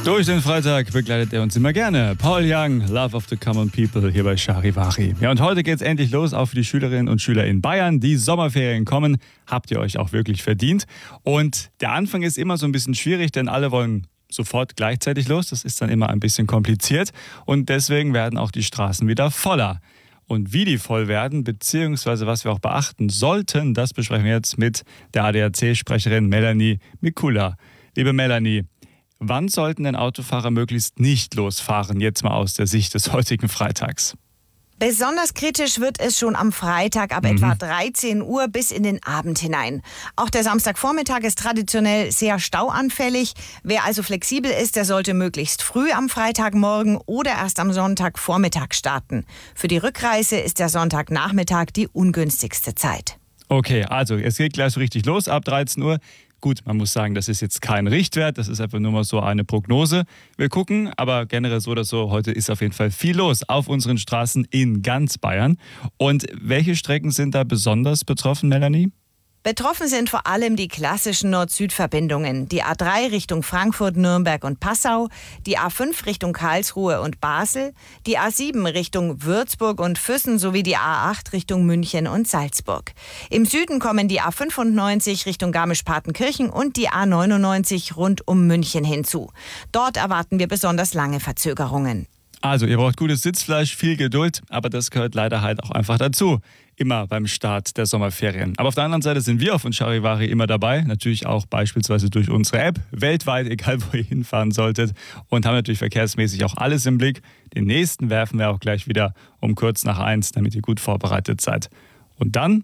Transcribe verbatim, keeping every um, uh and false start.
Durch den Freitag begleitet er uns immer gerne. Paul Young, Love of the Common People, hier bei Charivari. Ja, und heute geht's endlich los, auch für die Schülerinnen und Schüler in Bayern. Die Sommerferien kommen, habt ihr euch auch wirklich verdient. Und der Anfang ist immer so ein bisschen schwierig, denn alle wollen sofort gleichzeitig los. Das ist dann immer ein bisschen kompliziert. Und deswegen werden auch die Straßen wieder voller. Und wie die voll werden, beziehungsweise was wir auch beachten sollten, das besprechen wir jetzt mit der A D A C-Sprecherin Melanie Mikula. Liebe Melanie, wann sollten denn Autofahrer möglichst nicht losfahren, jetzt mal aus der Sicht des heutigen Freitags? Besonders kritisch wird es schon am Freitag ab mhm. etwa dreizehn Uhr bis in den Abend hinein. Auch der Samstagvormittag ist traditionell sehr stauanfällig. Wer also flexibel ist, der sollte möglichst früh am Freitagmorgen oder erst am Sonntagvormittag starten. Für die Rückreise ist der Sonntagnachmittag die ungünstigste Zeit. Okay, also es geht gleich so richtig los ab dreizehn Uhr. Gut, man muss sagen, das ist jetzt kein Richtwert, das ist einfach nur mal so eine Prognose. Wir gucken, aber generell so oder so, heute ist auf jeden Fall viel los auf unseren Straßen in ganz Bayern. Und welche Strecken sind da besonders betroffen, Melanie? Betroffen sind vor allem die klassischen Nord-Süd-Verbindungen. Die A drei Richtung Frankfurt, Nürnberg und Passau, die A fünf Richtung Karlsruhe und Basel, die A sieben Richtung Würzburg und Füssen sowie die A acht Richtung München und Salzburg. Im Süden kommen die A fünfundneunzig Richtung Garmisch-Partenkirchen und die A neunundneunzig rund um München hinzu. Dort erwarten wir besonders lange Verzögerungen. Also, ihr braucht gutes Sitzfleisch, viel Geduld, aber das gehört leider halt auch einfach dazu. Immer beim Start der Sommerferien. Aber auf der anderen Seite sind wir auf Charivari immer dabei. Natürlich auch beispielsweise durch unsere App. Weltweit, egal wo ihr hinfahren solltet. Und haben natürlich verkehrsmäßig auch alles im Blick. Den nächsten werfen wir auch gleich wieder um kurz nach eins, damit ihr gut vorbereitet seid. Und dann